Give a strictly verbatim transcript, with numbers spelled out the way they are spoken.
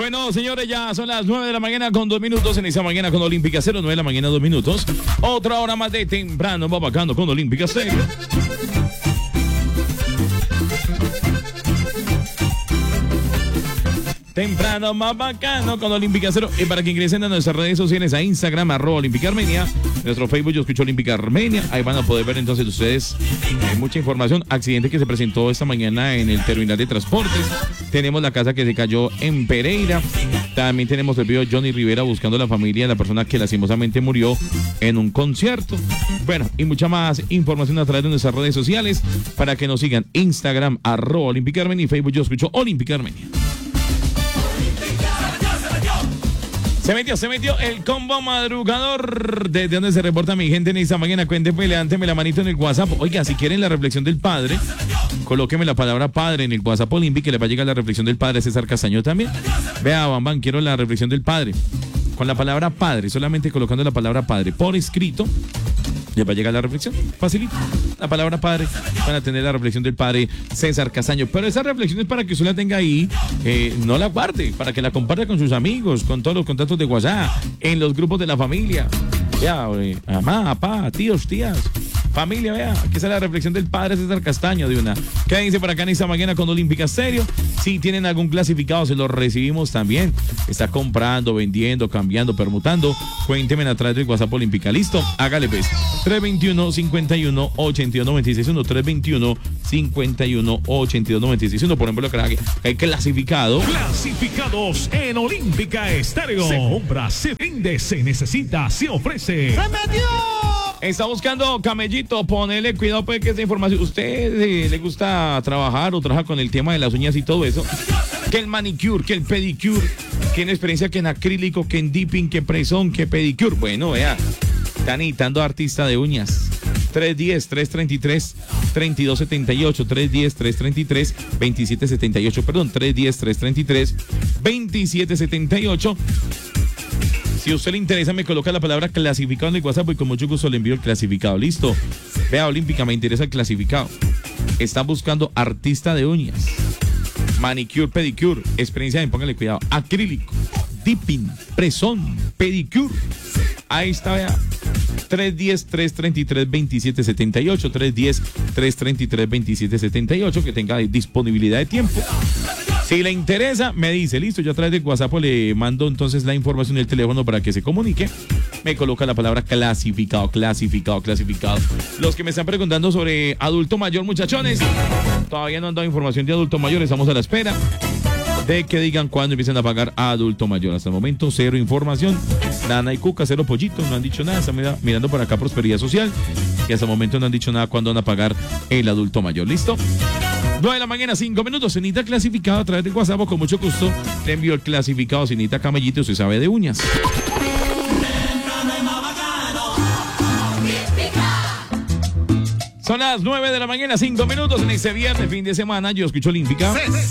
Bueno, señores, ya son las nueve de la mañana con dos minutos. En esa mañana con Olímpica Cero, nueve de la mañana, dos minutos. Otra hora más de temprano, va bacano con Olímpica Cero. Temprano más bacano con Olímpica Cero. Y para que ingresen a nuestras redes sociales, a Instagram, arroba Olímpica Armenia, nuestro Facebook, Yo Escucho Olímpica Armenia. Ahí van a poder ver entonces ustedes eh, mucha información. Accidente que se presentó esta mañana en el terminal de transportes. Tenemos la casa que se cayó en Pereira. También tenemos el video de Johnny Rivera buscando a la familia de la persona que lastimosamente murió en un concierto. Bueno, y mucha más información a través de nuestras redes sociales para que nos sigan. Instagram, arroba Olímpica Armenia, y Facebook, Yo Escucho Olímpica Armenia. Se metió, se metió el combo madrugador. ¿Desde donde se reporta mi gente en esta mañana? Cuénteme, levánteme la manito en el WhatsApp. Oiga, si quieren la reflexión del padre, colóqueme la palabra padre en el WhatsApp Olímpica, que le va a llegar la reflexión del padre César Castaño también. Vea, Bambán, quiero la reflexión del padre. Con la palabra padre, solamente colocando la palabra padre por escrito, les va a llegar la reflexión. Facilito. La palabra padre, van a tener la reflexión del padre César Castaño. Pero esa reflexión es para que usted la tenga ahí, eh, no la guarde, para que la comparta con sus amigos, con todos los contactos de WhatsApp, en los grupos de la familia. Ya, eh, mamá, papá, tíos, tías, familia, vea, aquí está la reflexión del padre César Castaño de una. ¿Qué dice por acá en esta mañana con Olímpica Stereo? Si tienen algún clasificado, se lo recibimos también. Está comprando, vendiendo, cambiando, permutando. Cuénteme a través del WhatsApp Olímpica. ¿Listo? Hágale pues. tres veintiuno, cincuenta y uno, ochenta y dos, noventa y seis uno. tres veintiuno, cincuenta y uno, ochenta y dos, noventa y seis uno. Por ejemplo, que hay clasificado. Clasificados en Olímpica Estéreo. Se compra, se vende, se necesita, se ofrece. ¡Se metió! Está buscando camellito, ponele cuidado pues que esta información, usted eh, le gusta trabajar o trabaja con el tema de las uñas y todo eso, que el manicure, que el pedicure, tiene experiencia que en acrílico, que en dipping, que presón, que pedicure. Bueno, vea, están necesitando artista de uñas. tres uno cero, tres tres tres, tres dos siete ocho, tres uno cero, tres tres tres, dos siete siete ocho, perdón, tres uno cero, tres tres tres, dos siete siete ocho. Si a usted le interesa, me coloca la palabra clasificado en el WhatsApp y con mucho gusto le envío el clasificado. Listo. Vea, Olímpica, me interesa el clasificado. Están buscando artista de uñas, manicure, pedicure, experiencia en, póngale cuidado, acrílico, dipping, presón, pedicure. Ahí está, vea. tres uno cero, tres tres tres, dos siete siete ocho, tres uno cero, tres tres tres, dos siete siete ocho, que tenga disponibilidad de tiempo. Si le interesa, me dice, listo, yo a través de WhatsApp le mando entonces la información del teléfono para que se comunique. Me coloca la palabra clasificado, clasificado, clasificado. Los que me están preguntando sobre adulto mayor, muchachones, todavía no han dado información de adulto mayor, estamos a la espera de que digan cuándo empiezan a pagar a adulto mayor. Hasta el momento, cero información, nana y cuca, cero pollito, no han dicho nada. Están mirando por acá Prosperidad Social y hasta el momento no han dicho nada cuándo van a pagar el adulto mayor. ¿Listo? nueve de la mañana, cinco minutos. Se necesita clasificado a través de WhatsApp. Con mucho gusto le envío el clasificado. Se necesita camellito, se sabe de uñas. Son las nueve de la mañana, cinco minutos. En este viernes, fin de semana, Yo Escucho Olímpica.